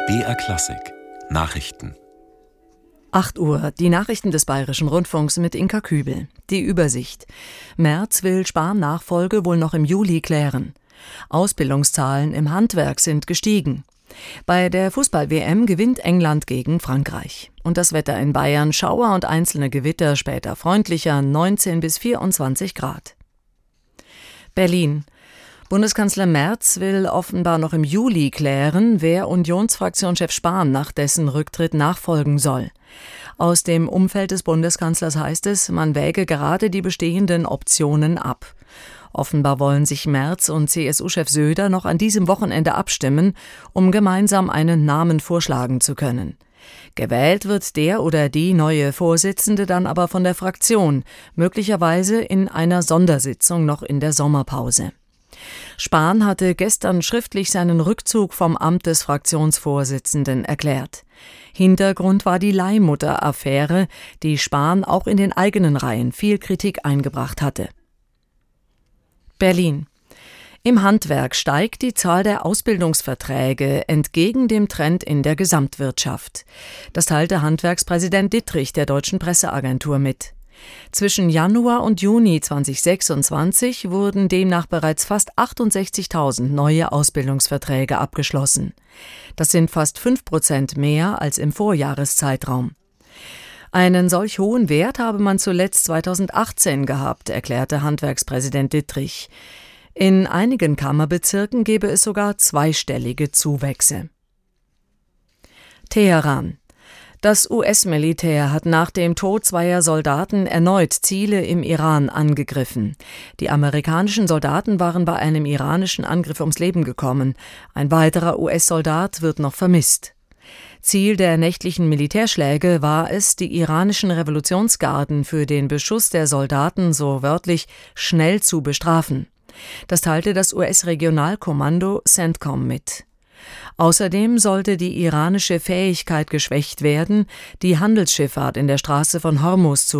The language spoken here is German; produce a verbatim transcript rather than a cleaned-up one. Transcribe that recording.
B R Klassik Nachrichten. acht Uhr, die Nachrichten des Bayerischen Rundfunks mit Inka Kübel. Die Übersicht. Merz will Spahn-Nachfolge wohl noch im Juli klären. Ausbildungszahlen im Handwerk sind gestiegen. Bei der Fußball-W M gewinnt England gegen Frankreich. Und das Wetter in Bayern: Schauer und einzelne Gewitter, später freundlicher, neunzehn bis vierundzwanzig Grad. Berlin. Bundeskanzler Merz will offenbar noch im Juli klären, wer Unionsfraktionschef Spahn nach dessen Rücktritt nachfolgen soll. Aus dem Umfeld des Bundeskanzlers heißt es, man wäge gerade die bestehenden Optionen ab. Offenbar wollen sich Merz und C S U-Chef Söder noch an diesem Wochenende abstimmen, um gemeinsam einen Namen vorschlagen zu können. Gewählt wird der oder die neue Vorsitzende dann aber von der Fraktion, möglicherweise in einer Sondersitzung noch in der Sommerpause. Spahn hatte gestern schriftlich seinen Rückzug vom Amt des Fraktionsvorsitzenden erklärt. Hintergrund war die Leihmutter-Affäre, die Spahn auch in den eigenen Reihen viel Kritik eingebracht hatte. Berlin. Im Handwerk steigt die Zahl der Ausbildungsverträge entgegen dem Trend in der Gesamtwirtschaft. Das teilte Handwerkspräsident Dittrich der Deutschen Presseagentur mit. Zwischen Januar und Juni zweitausendsechsundzwanzig wurden demnach bereits fast achtundsechzigtausend neue Ausbildungsverträge abgeschlossen. Das sind fast fünf Prozent mehr als im Vorjahreszeitraum. Einen solch hohen Wert habe man zuletzt zweitausendachtzehn gehabt, erklärte Handwerkspräsident Dittrich. In einigen Kammerbezirken gebe es sogar zweistellige Zuwächse. Teheran. Das U S-Militär hat nach dem Tod zweier Soldaten erneut Ziele im Iran angegriffen. Die amerikanischen Soldaten waren bei einem iranischen Angriff ums Leben gekommen. Ein weiterer U S-Soldat wird noch vermisst. Ziel der nächtlichen Militärschläge war es, die iranischen Revolutionsgarden für den Beschuss der Soldaten so wörtlich schnell zu bestrafen. Das teilte das U S-Regionalkommando CENTCOM mit. Außerdem sollte die iranische Fähigkeit geschwächt werden, die Handelsschifffahrt in der Straße von Hormuz zu